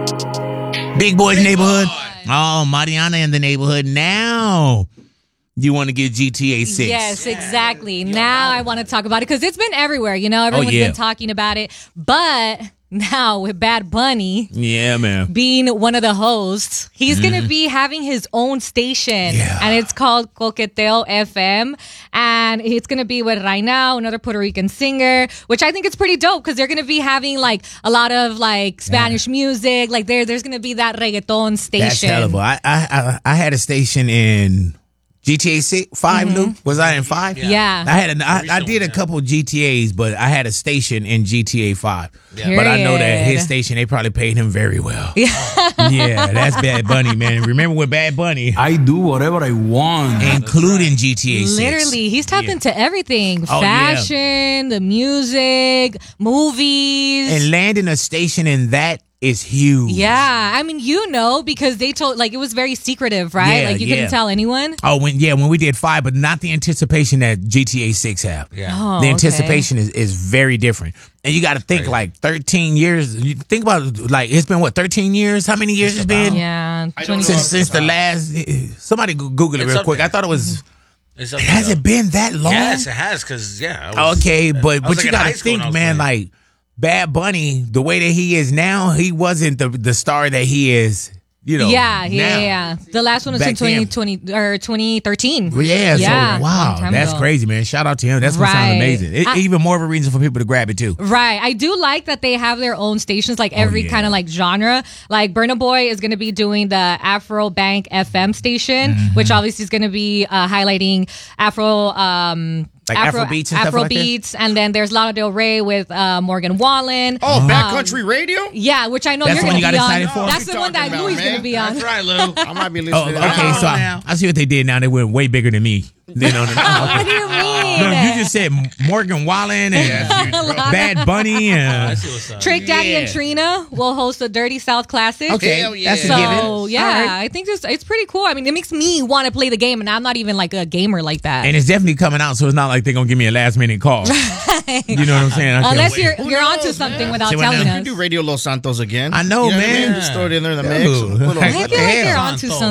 Big Boy's Neighborhood. Oh, Mariana in the Neighborhood. Now you want to get GTA 6. Yes, exactly. Now I want to talk about it because it's been everywhere. You know, everyone's been talking about it. But now with Bad Bunny being one of the hosts, he's going to be having his own station. And it's called Coqueteo FM. And it's going to be with Rainao, another Puerto Rican singer, which I think it's pretty dope because they're going to be having like a lot of like Spanish music. Like there's going to be that reggaeton station. That's terrible. I had a station in GTA 6, 5, Lou? Was I in 5? Yeah. I did a couple GTAs, but I had a station in GTA 5. Yeah. But I know that his station, they probably paid him very well. Yeah, that's Bad Bunny, man. Remember with Bad Bunny? I do whatever I want. Including GTA 6. Literally, he's tapped into everything. Fashion, the music, movies. And landing a station in that is huge. Yeah, I mean, you know, because they told, like, it was very secretive, right? Yeah, like, you couldn't tell anyone. Oh, when we did 5, but not the anticipation that GTA 6 have. Yeah. Oh, the anticipation is very different. And you got to think, like, 13 years. You think about, like, it's been, 13 years? How many years it's been? Yeah. Since the last, somebody Google it real quick. I thought it was... Has it been that long? Yes, it has, because, okay, but you got to think, man, like, Bad Bunny, the way that he is now, he wasn't the star that he is, you know. Yeah. The last one was in 2020 or 2013. Yeah, so wow, that's crazy, man. Shout out to him. That's what sounds amazing. Even more of a reason for people to grab it too. Right. I do like that they have their own stations, like every kind of like genre. Like Burna Boy is going to be doing the Afro Bank FM station, which obviously is going to be highlighting Afro. Like Afro beats and stuff like that? And then there's Lana Del Rey with Morgan Wallen. Oh, Backcountry Radio? Yeah, which I know you're going to be on. That's the one that Louis is going to be on. That's right, Lou. I might be listening to that. Okay, so I see what they did now. They went way bigger than me. What do you mean? No, you just said Morgan Wallen and Bad Bunny and Trick Daddy and Trina will host the Dirty South Classic. Okay, that's a given. So I think it's pretty cool. I mean, it makes me want to play the game, and I'm not even like a gamer like that. And it's definitely coming out, so it's not like they're gonna give me a last minute call. You know what I'm saying? Unless you're onto something without telling us. You can do Radio Los Santos again. I know, man. Just throw it in there in the mix. I feel like they're onto something.